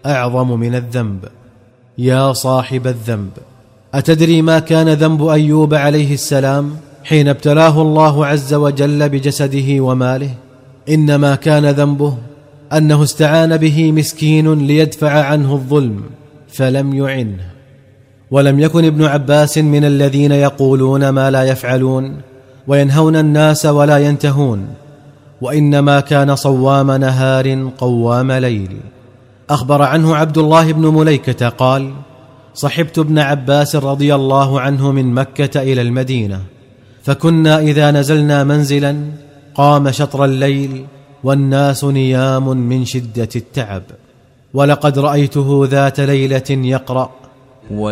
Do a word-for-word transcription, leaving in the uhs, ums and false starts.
أعظم من الذنب. يا صاحب الذنب، أتدري ما كان ذنب أيوب عليه السلام حين ابتلاه الله عز وجل بجسده وماله؟ إنما كان ذنبه أنه استعان به مسكين ليدفع عنه الظلم فلم يعنه. ولم يكن ابن عباس من الذين يقولون ما لا يفعلون وينهون الناس ولا ينتهون، وإنما كان صوام نهار قوام ليل. أخبر عنه عبد الله بن مليكة قال: صحبت ابن عباس رضي الله عنه من مكة إلى المدينة، فكنا إذا نزلنا منزلا قام شطر الليل والناس نيام من شدة التعب، ولقد رأيته ذات ليلة يقرأ: